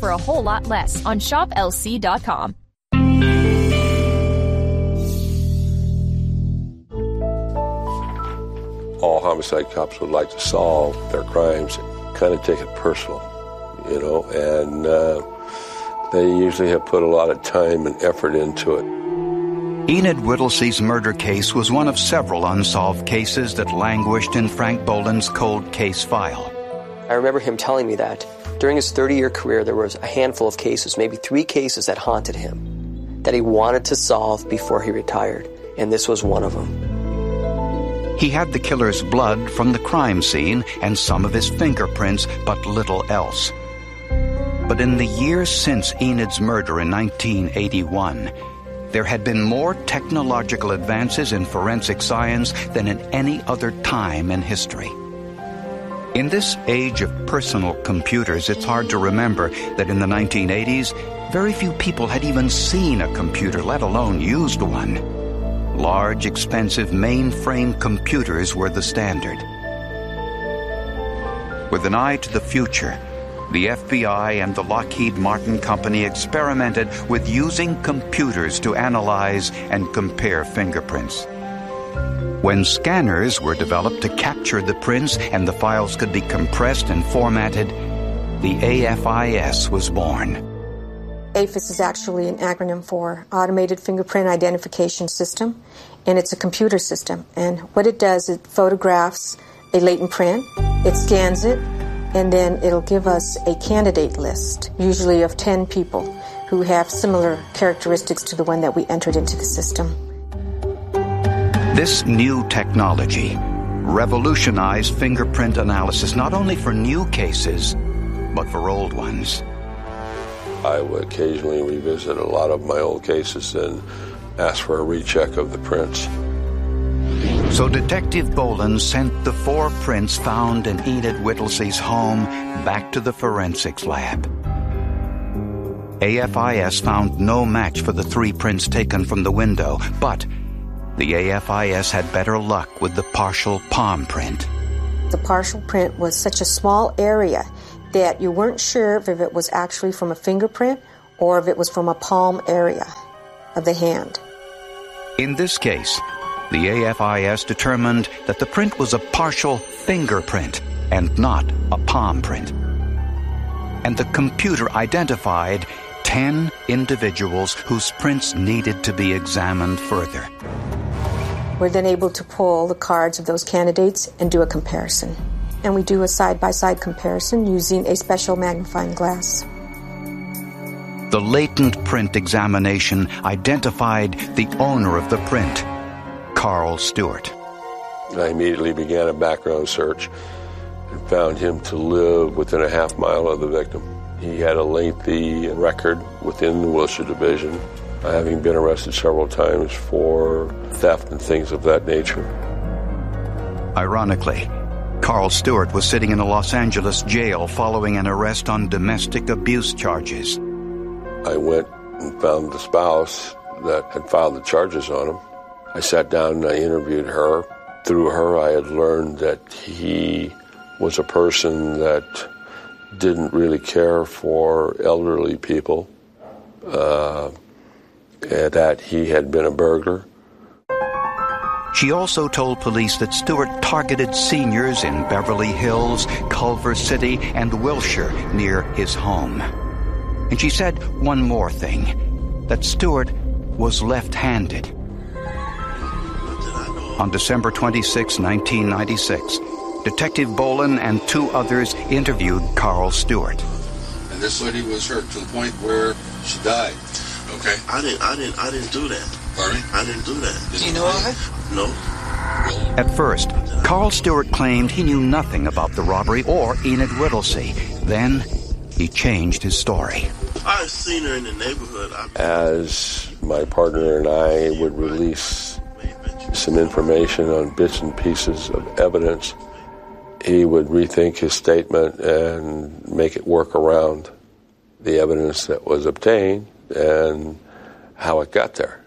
for a whole lot less on shoplc.com. All homicide cops would like to solve their crimes, kind of take it personal, and they usually have put a lot of time and effort into it. Enid Whittlesey's murder case was one of several unsolved cases that languished in Frank Boland's cold case file. I remember him telling me that during his 30-year career, there was a handful of cases, maybe 3 cases that haunted him, that he wanted to solve before he retired, and this was one of them. He had the killer's blood from the crime scene and some of his fingerprints, but little else. But in the years since Enid's murder in 1981, there had been more technological advances in forensic science than at any other time in history. In this age of personal computers, it's hard to remember that in the 1980s, very few people had even seen a computer, let alone used one. Large, expensive mainframe computers were the standard. With an eye to the future, the FBI and the Lockheed Martin Company experimented with using computers to analyze and compare fingerprints. When scanners were developed to capture the prints and the files could be compressed and formatted, the AFIS was born. AFIS is actually an acronym for Automated Fingerprint Identification System, and it's a computer system. And what it does, it photographs a latent print, it scans it, and then it'll give us a candidate list, usually of 10 people who have similar characteristics to the one that we entered into the system. This new technology revolutionized fingerprint analysis not only for new cases, but for old ones. I would occasionally revisit a lot of my old cases and ask for a recheck of the prints. So Detective Boland sent the 4 prints found in Enid Whittlesey's home back to the forensics lab. AFIS found no match for the 3 prints taken from the window, but the AFIS had better luck with the partial palm print. The partial print was such a small area that you weren't sure if it was actually from a fingerprint or if it was from a palm area of the hand. In this case, the AFIS determined that the print was a partial fingerprint and not a palm print. And the computer identified 10 individuals whose prints needed to be examined further. We're then able to pull the cards of those candidates and do a comparison. And we do a side-by-side comparison using a special magnifying glass. The latent print examination identified the owner of the print, Carl Stewart. I immediately began a background search and found him to live within a half mile of the victim. He had a lengthy record within the Wilshire Division, having been arrested several times for theft and things of that nature. Ironically, Carl Stewart was sitting in a Los Angeles jail following an arrest on domestic abuse charges. I went and found the spouse that had filed the charges on him. I sat down and I interviewed her. Through her, I had learned that he was a person that didn't really care for elderly people, and that he had been a burglar. She also told police that Stewart targeted seniors in Beverly Hills, Culver City, and Wilshire near his home. And she said one more thing, that Stewart was left-handed. On December 26, 1996, Detective Boland and 2 others interviewed Carl Stewart. And this lady was hurt to the point where she died. Okay. I didn't do that. Pardon me? I didn't do that. Did you know of it? No. At first, Carl Stewart claimed he knew nothing about the robbery or Enid Whittlesey. Then, he changed his story. I've seen her in the neighborhood. As my partner and I would release some information on bits and pieces of evidence, he would rethink his statement and make it work around the evidence that was obtained and how it got there.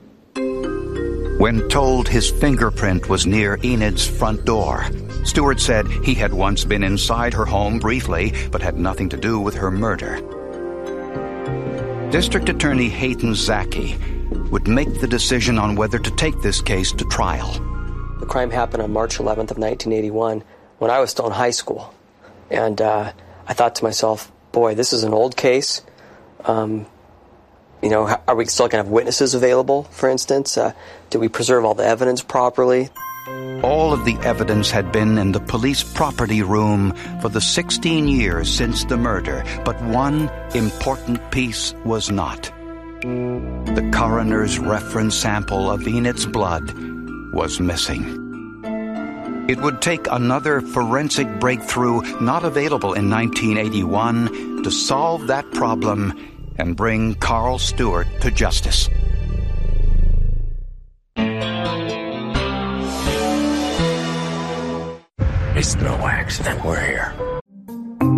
When told his fingerprint was near Enid's front door, Stewart said he had once been inside her home briefly, but had nothing to do with her murder. District Attorney Hayden Zaki would make the decision on whether to take this case to trial. The crime happened on March 11th of 1981 when I was still in high school. And I thought to myself, boy, this is an old case. Are we still going to have witnesses available, for instance? Do we preserve all the evidence properly? All of the evidence had been in the police property room for the 16 years since the murder, but one important piece was not. The coroner's reference sample of Enid's blood was missing. It would take another forensic breakthrough not available in 1981 to solve that problem and bring Carl Stewart to justice. It's no accident we're here.